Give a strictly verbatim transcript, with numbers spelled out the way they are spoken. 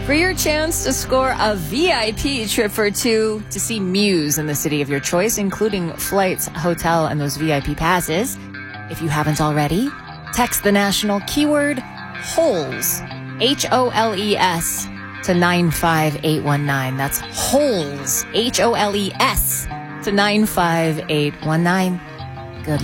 For your chance to score a V I P trip for two to see Muse in the city of your choice, including flights, hotel, and those V I P passes. If you haven't already, text the national keyword HOLES, H O L E S, to nine five eight one nine. That's HOLES, H O L E S, to nine five eight one nine.